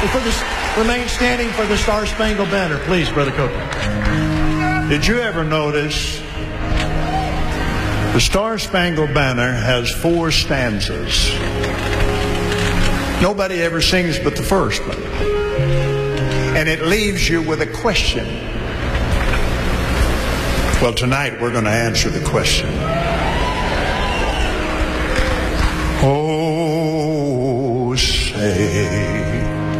Remain standing for the Star Spangled Banner, please, Brother Copeland. Did you ever notice the Star Spangled Banner has 4 stanzas? Nobody ever sings but the first one. And it leaves you with a question. Well, tonight we're going to answer the question. Oh, say